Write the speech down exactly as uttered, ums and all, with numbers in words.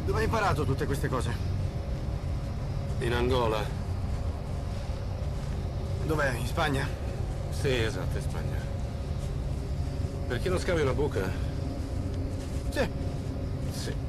Dove hai imparato tutte queste cose? In Angola. Dov'è? In Spagna? Sì, esatto, in Spagna. Perché non scavi una buca? Sì. Sì.